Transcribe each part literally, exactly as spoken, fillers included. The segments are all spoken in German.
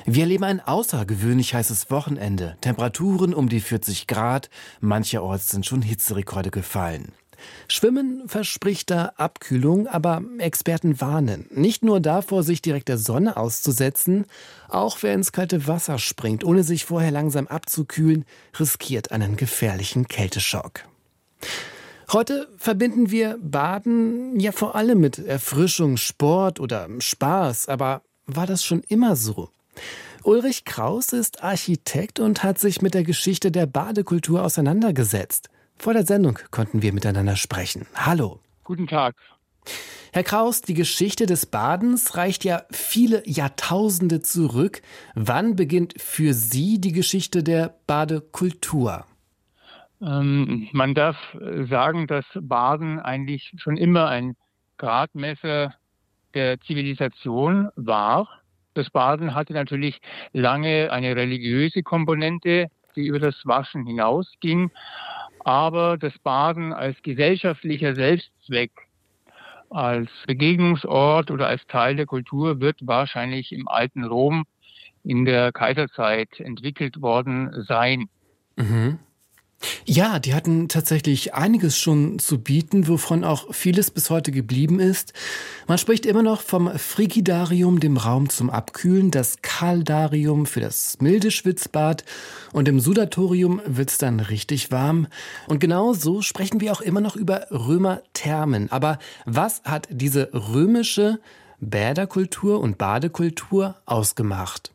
Wir erleben ein außergewöhnlich heißes Wochenende. Temperaturen um die vierzig Grad, mancherorts sind schon Hitzerekorde gefallen. Schwimmen verspricht da Abkühlung, aber Experten warnen. Nicht nur davor, sich direkt der Sonne auszusetzen, auch wer ins kalte Wasser springt, ohne sich vorher langsam abzukühlen, riskiert einen gefährlichen Kälteschock. Heute verbinden wir Baden ja vor allem mit Erfrischung, Sport oder Spaß. Aber war das schon immer so? Ulrich Kraus ist Architekt und hat sich mit der Geschichte der Badekultur auseinandergesetzt. Vor der Sendung konnten wir miteinander sprechen. Hallo. Guten Tag. Herr Kraus, die Geschichte des Badens reicht ja viele Jahrtausende zurück. Wann beginnt für Sie die Geschichte der Badekultur? Ähm, man darf sagen, dass Baden eigentlich schon immer ein Gradmesser der Zivilisation war. Das Baden hatte natürlich lange eine religiöse Komponente, die über das Waschen hinausging. Aber das Baden als gesellschaftlicher Selbstzweck, als Begegnungsort oder als Teil der Kultur wird wahrscheinlich im alten Rom in der Kaiserzeit entwickelt worden sein. Mhm. Ja, die hatten tatsächlich einiges schon zu bieten, wovon auch vieles bis heute geblieben ist. Man spricht immer noch vom Frigidarium, dem Raum zum Abkühlen, das Caldarium für das milde Schwitzbad und im Sudatorium wird's dann richtig warm. Und genau so sprechen wir auch immer noch über Römerthermen. Aber was hat diese römische Bäderkultur und Badekultur ausgemacht?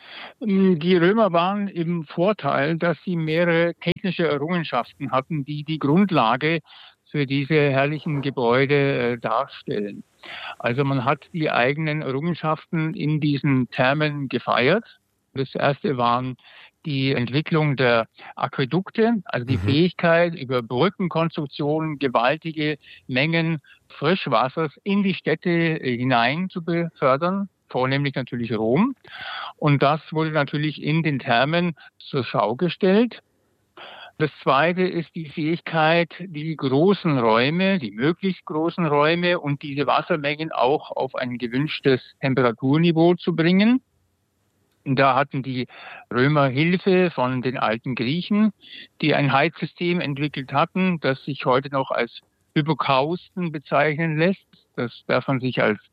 Die Römer waren im Vorteil, dass sie mehrere technische Errungenschaften hatten, die die Grundlage für diese herrlichen Gebäude äh, darstellen. Also man hat die eigenen Errungenschaften in diesen Thermen gefeiert. Das erste waren die Entwicklung der Aquädukte, also die mhm. Fähigkeit, über Brückenkonstruktionen gewaltige Mengen Frischwassers in die Städte hinein zu befördern. Vornehmlich natürlich Rom. Und das wurde natürlich in den Thermen zur Schau gestellt. Das Zweite ist die Fähigkeit, die großen Räume, die möglichst großen Räume und diese Wassermengen auch auf ein gewünschtes Temperaturniveau zu bringen. Und da hatten die Römer Hilfe von den alten Griechen, die ein Heizsystem entwickelt hatten, das sich heute noch als Hypokausten bezeichnen lässt. Das darf man sich als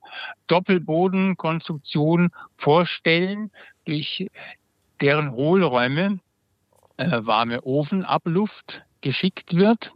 Doppelbodenkonstruktion vorstellen, durch deren Hohlräume äh, warme Ofenabluft geschickt wird.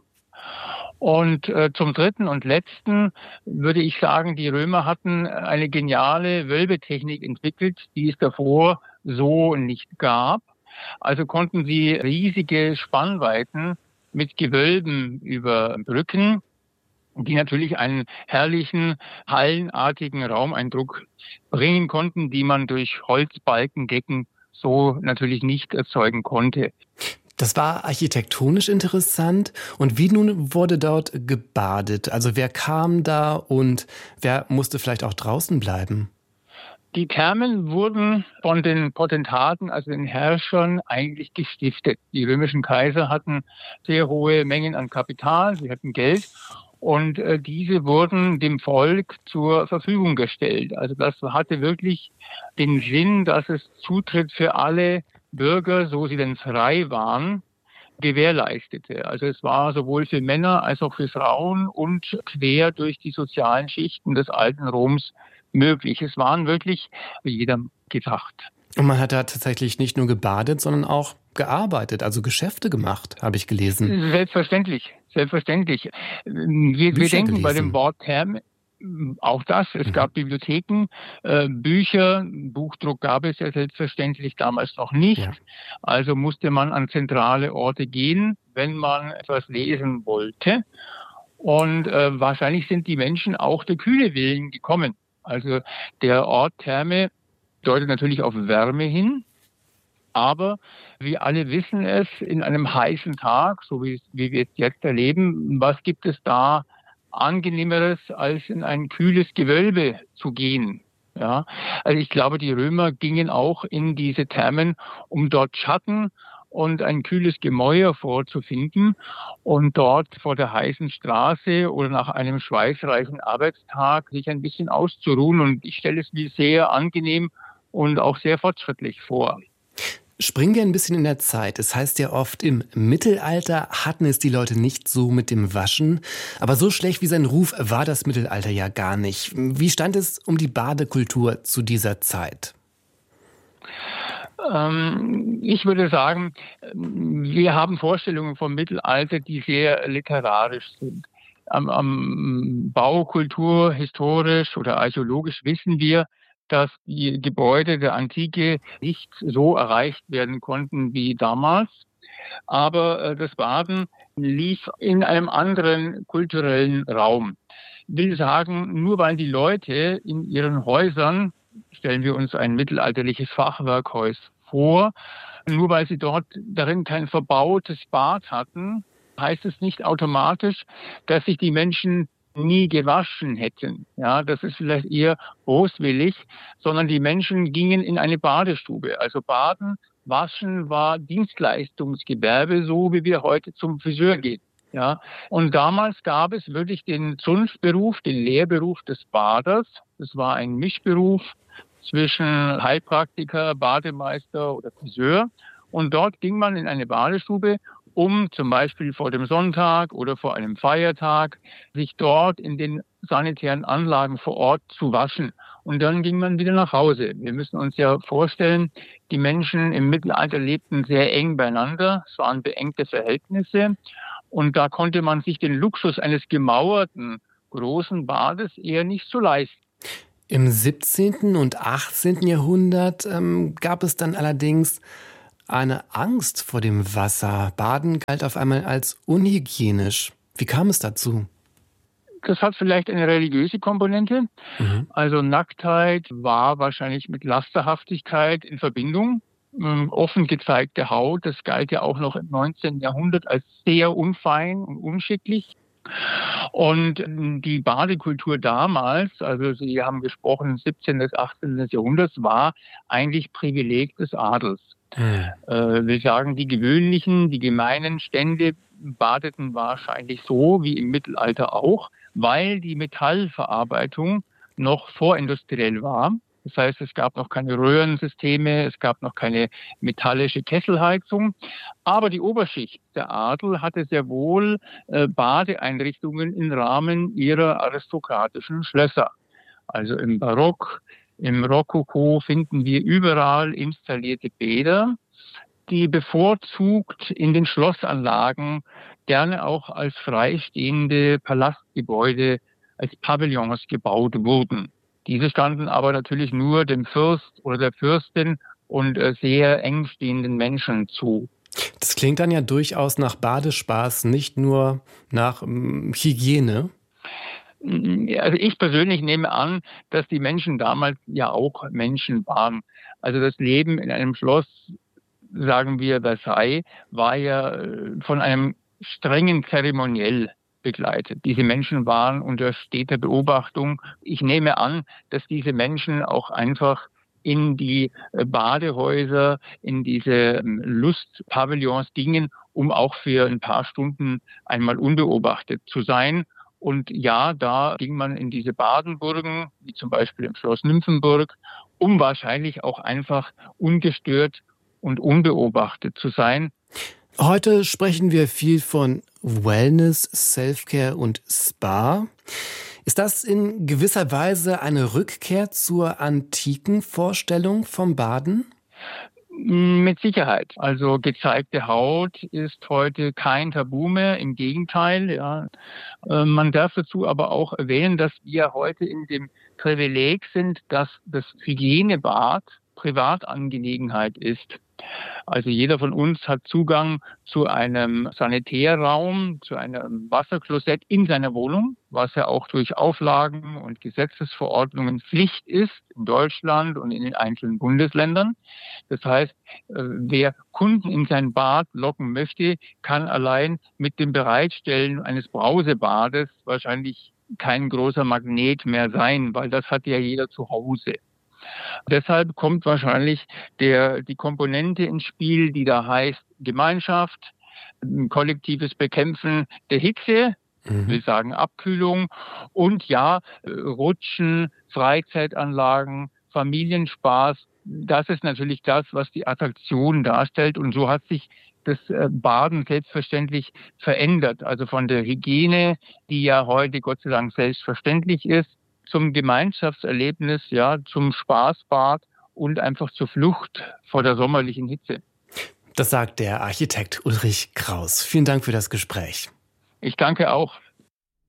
Und äh, zum Dritten und Letzten würde ich sagen, die Römer hatten eine geniale Wölbetechnik entwickelt, die es davor so nicht gab. Also konnten sie riesige Spannweiten mit Gewölben überbrücken, die natürlich einen herrlichen, hallenartigen Raumeindruck bringen konnten, die man durch Holzbalkendecken so natürlich nicht erzeugen konnte. Das war architektonisch interessant. Und wie nun wurde dort gebadet? Also wer kam da und wer musste vielleicht auch draußen bleiben? Die Thermen wurden von den Potentaten, also den Herrschern, eigentlich gestiftet. Die römischen Kaiser hatten sehr hohe Mengen an Kapital, sie hatten Geld. Und äh, diese wurden dem Volk zur Verfügung gestellt. Also das hatte wirklich den Sinn, dass es Zutritt für alle Bürger, so sie denn frei waren, gewährleistete. Also es war sowohl für Männer als auch für Frauen und quer durch die sozialen Schichten des alten Roms möglich. Es waren wirklich jedem gedacht. Und man hat da tatsächlich nicht nur gebadet, sondern auch gearbeitet, also Geschäfte gemacht, habe ich gelesen. Selbstverständlich, selbstverständlich. Wir, wir denken gelesen. Bei dem Wort Therme auch das. Es mhm. gab Bibliotheken, äh, Bücher, Buchdruck gab es ja selbstverständlich damals noch nicht. Ja. Also musste man an zentrale Orte gehen, wenn man etwas lesen wollte. Und äh, wahrscheinlich sind die Menschen auch der Kühle willen gekommen. Also der Ort Therme deutet natürlich auf Wärme hin. Aber wir alle wissen es, in einem heißen Tag, so wie, wie wir es jetzt erleben, was gibt es da Angenehmeres, als in ein kühles Gewölbe zu gehen? Ja, also ich glaube, die Römer gingen auch in diese Thermen, um dort Schatten und ein kühles Gemäuer vorzufinden und dort vor der heißen Straße oder nach einem schweißreichen Arbeitstag sich ein bisschen auszuruhen. Und ich stelle es mir sehr angenehm und auch sehr fortschrittlich vor. Springen wir ein bisschen in der Zeit. Es heißt ja oft, im Mittelalter hatten es die Leute nicht so mit dem Waschen. Aber so schlecht wie sein Ruf war das Mittelalter ja gar nicht. Wie stand es um die Badekultur zu dieser Zeit? Ähm, ich würde sagen, wir haben Vorstellungen vom Mittelalter, die sehr literarisch sind. Am, am Baukultur, historisch oder archäologisch wissen wir, dass die Gebäude der Antike nicht so erreicht werden konnten wie damals. Aber äh, das Baden lief in einem anderen kulturellen Raum. Ich will sagen, nur weil die Leute in ihren Häusern, stellen wir uns ein mittelalterliches Fachwerkhaus vor, nur weil sie dort darin kein verbautes Bad hatten, heißt es nicht automatisch, dass sich die Menschen nie gewaschen hätten. Ja, das ist vielleicht eher boswillig, sondern die Menschen gingen in eine Badestube. Also Baden, Waschen war Dienstleistungsgewerbe, so wie wir heute zum Friseur gehen. Ja, und damals gab es wirklich den Zunftberuf, den Lehrberuf des Baders. Das war ein Mischberuf zwischen Heilpraktiker, Bademeister oder Friseur. Und dort ging man in eine Badestube, um zum Beispiel vor dem Sonntag oder vor einem Feiertag sich dort in den sanitären Anlagen vor Ort zu waschen. Und dann ging man wieder nach Hause. Wir müssen uns ja vorstellen, die Menschen im Mittelalter lebten sehr eng beieinander. Es waren beengte Verhältnisse. Und da konnte man sich den Luxus eines gemauerten großen Bades eher nicht so leisten. Im siebzehnten und achtzehnten Jahrhundert ähm, gab es dann allerdings eine Angst vor dem Wasser. Baden galt auf einmal als unhygienisch. Wie kam es dazu? Das hat vielleicht eine religiöse Komponente. Mhm. Also Nacktheit war wahrscheinlich mit Lasterhaftigkeit in Verbindung. Ähm, offen gezeigte Haut, das galt ja auch noch im neunzehnten Jahrhundert als sehr unfein und unschicklich. Und die Badekultur damals, also Sie haben gesprochen, siebzehnten bis achtzehnten Jahrhunderts, war eigentlich Privileg des Adels. Mhm. Äh, wir sagen, die gewöhnlichen, die gemeinen Stände badeten wahrscheinlich so wie im Mittelalter auch, weil die Metallverarbeitung noch vorindustriell war. Das heißt, es gab noch keine Röhrensysteme, es gab noch keine metallische Kesselheizung. Aber die Oberschicht, der Adel, hatte sehr wohl äh, Badeeinrichtungen im Rahmen ihrer aristokratischen Schlösser. Also im Barock, im Rokoko finden wir überall installierte Bäder, die bevorzugt in den Schlossanlagen gerne auch als freistehende Palastgebäude, als Pavillons gebaut wurden. Diese standen aber natürlich nur dem Fürst oder der Fürstin und äh, sehr eng stehenden Menschen zu. Das klingt dann ja durchaus nach Badespaß, nicht nur nach ähm, Hygiene. Also ich persönlich nehme an, dass die Menschen damals ja auch Menschen waren. Also das Leben in einem Schloss, sagen wir Versailles, war ja von einem strengen Zeremoniell begleitet. Diese Menschen waren unter steter Beobachtung. Ich nehme an, dass diese Menschen auch einfach in die Badehäuser, in diese Lustpavillons gingen, um auch für ein paar Stunden einmal unbeobachtet zu sein. Und ja, da ging man in diese Badenburgen, wie zum Beispiel im Schloss Nymphenburg, um wahrscheinlich auch einfach ungestört und unbeobachtet zu sein. Heute sprechen wir viel von Wellness, Selfcare und Spa. Ist das in gewisser Weise eine Rückkehr zur antiken Vorstellung vom Baden? Mit Sicherheit. Also gezeigte Haut ist heute kein Tabu mehr, im Gegenteil. Ja. Man darf dazu aber auch erwähnen, dass wir heute in dem Privileg sind, dass das Hygienebad Privatangelegenheit ist. Also jeder von uns hat Zugang zu einem Sanitärraum, zu einem Wasserklosett in seiner Wohnung, was ja auch durch Auflagen und Gesetzesverordnungen Pflicht ist in Deutschland und in den einzelnen Bundesländern. Das heißt, wer Kunden in sein Bad locken möchte, kann allein mit dem Bereitstellen eines Brausebades wahrscheinlich kein großer Magnet mehr sein, weil das hat ja jeder zu Hause. Deshalb kommt wahrscheinlich der, die Komponente ins Spiel, die da heißt Gemeinschaft, kollektives Bekämpfen der Hitze, mhm. will sagen Abkühlung und ja, Rutschen, Freizeitanlagen, Familienspaß, das ist natürlich das, was die Attraktion darstellt. Und so hat sich das Baden selbstverständlich verändert. Also von der Hygiene, die ja heute Gott sei Dank selbstverständlich ist, zum Gemeinschaftserlebnis, ja, zum Spaßbad und einfach zur Flucht vor der sommerlichen Hitze. Das sagt der Architekt Ulrich Kraus. Vielen Dank für das Gespräch. Ich danke auch.